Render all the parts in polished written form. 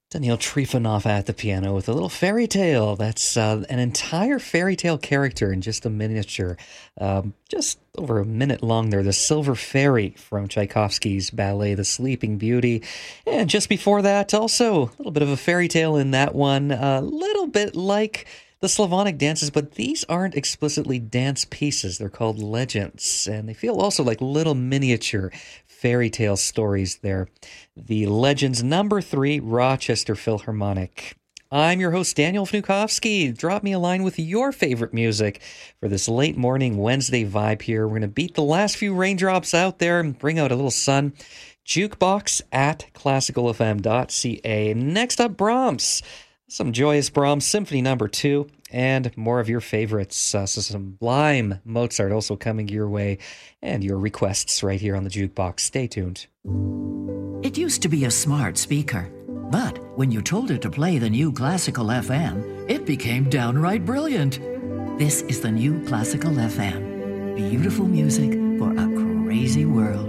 Daniel Trifonov at the piano with a little fairy tale. That's an entire fairy tale character in just a miniature. Just over a minute long there. The Silver Fairy from Tchaikovsky's ballet The Sleeping Beauty. And just before that, also a little bit of a fairy tale in that one. A little bit like the Slavonic dances, but these aren't explicitly dance pieces. They're called legends, and they feel also like little miniature fairy tale stories there. The Legends number 3, Rochester Philharmonic. I'm your host, Daniel Vnukovsky. Drop me a line with your favorite music for this late morning Wednesday vibe here. We're going to beat the last few raindrops out there and bring out a little sun. Jukebox at classicalfm.ca. Next up, Brahms. Some joyous Brahms Symphony number 2. And more of your favorites, so some sublime Mozart also coming your way, and your requests right here on the Jukebox. Stay tuned. It used to be a smart speaker, but when you told it to play the new Classical FM, it became downright brilliant. This is the new Classical FM. Beautiful music for a crazy world.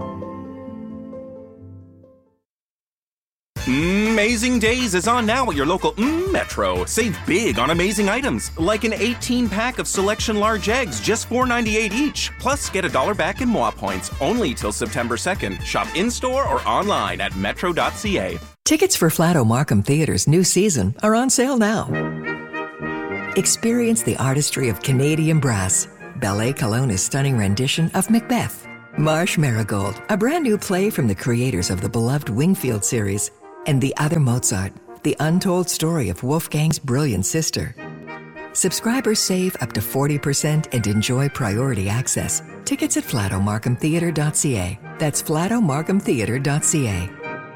Amazing Days is on now at your local Metro. Save big on amazing items, like an 18-pack of Selection large eggs, just $4.98 each. Plus, get $1 back in MOA points, only till September 2nd. Shop in-store or online at metro.ca. Tickets for Flato Markham Theatre's new season are on sale now. Experience the artistry of Canadian brass, Ballet Kelowna's stunning rendition of Macbeth, Marsh Marigold, a brand new play from the creators of the beloved Wingfield series, and The Other Mozart, the untold story of Wolfgang's brilliant sister. Subscribers save up to 40% and enjoy priority access. Tickets at flatomarkhamtheatre.ca. That's flatomarkhamtheatre.ca.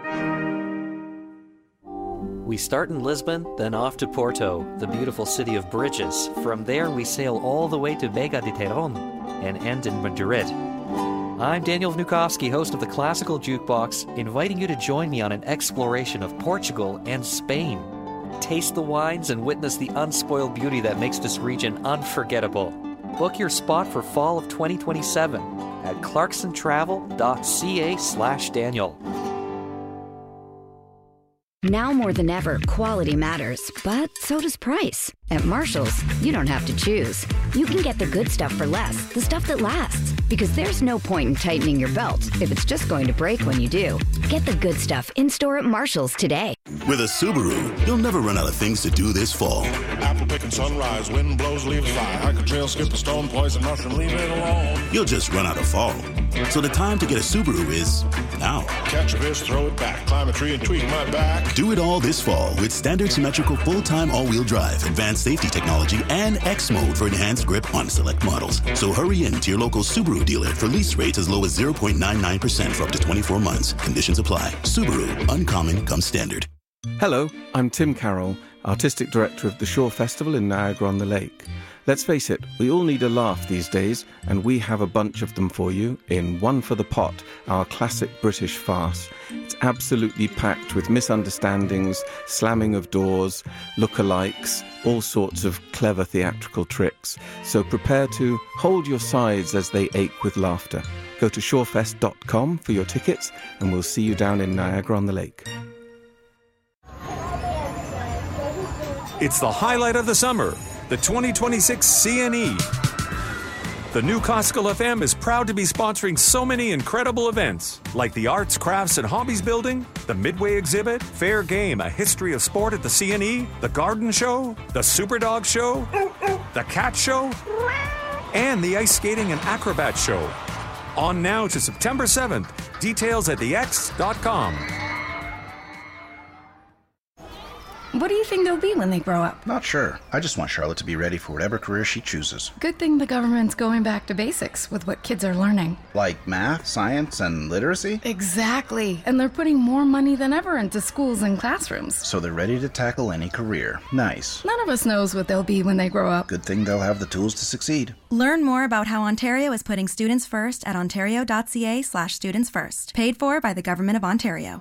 We start in Lisbon, then off to Porto, the beautiful city of bridges. From there, we sail all the way to Vega de Terón and end in Madrid. I'm Daniel Vnukovsky, host of the Classical Jukebox, inviting you to join me on an exploration of Portugal and Spain. Taste the wines and witness the unspoiled beauty that makes this region unforgettable. Book your spot for fall of 2027 at clarksontravel.ca/Daniel. Now more than ever, quality matters, but so does price. At Marshall's, you don't have to choose. You can get the good stuff for less, the stuff that lasts. Because there's no point in tightening your belt if it's just going to break when you do. Get the good stuff in-store at Marshall's today. With a Subaru, you'll never run out of things to do this fall. Apple picking sunrise, wind blows, leaves fly. Hike a trail, skip a stone, poison mushroom, leave it alone. You'll just run out of fall. So the time to get a Subaru is now. Catch a fish, throw it back, climb a tree and tweak my back. Do it all this fall with standard symmetrical full-time all-wheel drive, advanced safety technology, and X mode for enhanced grip on select models. So hurry in to your local Subaru dealer for lease rates as low as 0.99% for up to 24 months. Conditions apply. Subaru, uncommon comes standard. Hello, I'm Tim Carroll, Artistic Director of the Shore Festival in Niagara-on-the-Lake. Let's face it, we all need a laugh these days, and we have a bunch of them for you in One for the Pot, our classic British farce. It's absolutely packed with misunderstandings, slamming of doors, lookalikes, all sorts of clever theatrical tricks. So prepare to hold your sides as they ache with laughter. Go to shorefest.com for your tickets, and we'll see you down in Niagara-on-the-Lake. It's the highlight of the summer, the 2026 CNE. The new Classical FM is proud to be sponsoring so many incredible events, like the Arts, Crafts, and Hobbies Building, the Midway Exhibit, Fair Game, a history of sport at the CNE, the Garden Show, the Superdog Show, the Cat Show, and the Ice Skating and Acrobat Show. On now to September 7th. Details at thex.com. What do you think they'll be when they grow up? Not sure. I just want Charlotte to be ready for whatever career she chooses. Good thing the government's going back to basics with what kids are learning. Like math, science, and literacy? Exactly. And they're putting more money than ever into schools and classrooms. So they're ready to tackle any career. Nice. None of us knows what they'll be when they grow up. Good thing they'll have the tools to succeed. Learn more about how Ontario is putting students first at ontario.ca/students first. Paid for by the Government of Ontario.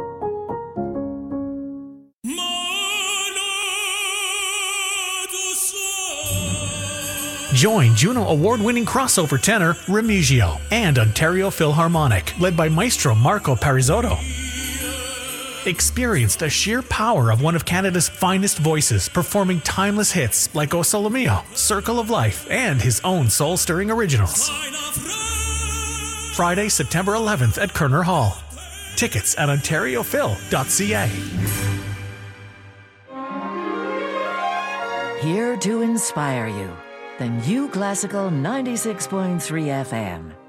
Join Juno Award-winning crossover tenor Remigio and Ontario Philharmonic, led by Maestro Marco Parisotto. Experience the sheer power of one of Canada's finest voices performing timeless hits like O Sole Mio, Circle of Life, and his own soul-stirring originals. Friday, September 11th at Kerner Hall. Tickets at ontariophil.ca. Here to inspire you, the New Classical 96.3 FM.